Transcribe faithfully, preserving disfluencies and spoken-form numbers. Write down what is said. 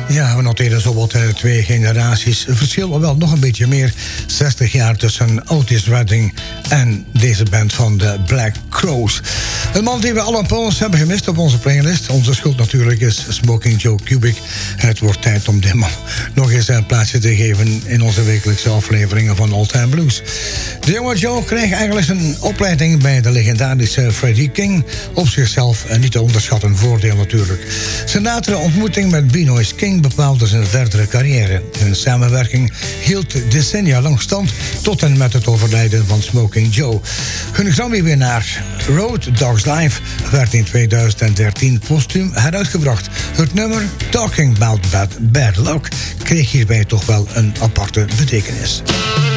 Ja, we noteren zo wat uh, twee generaties verschil, maar wel nog een beetje meer. zestig jaar tussen Otis Redding en deze band van de Black Crowes. Een man die we al een poos hebben gemist op onze playlist. Onze schuld natuurlijk is Smoking Joe Kubik. Het wordt tijd om dit man nog eens een plaatsje te geven in onze wekelijkse afleveringen van Old Time Blues. De jonge Joe kreeg eigenlijk zijn opleiding bij de legendarische Freddie King. Op zichzelf en niet te onderschatten voordeel natuurlijk. Zijn latere ontmoeting met Benoist King bepaalde zijn verdere carrière. Hun samenwerking hield decennia lang stand tot en met het overlijden van Smoking Joe. Hun Grammy-winnaar Road Dogs Live werd in tweeduizend dertien postuum heruitgebracht. Het nummer Talking About Bad, Bad Luck kreeg hierbij toch wel een aparte betekenis.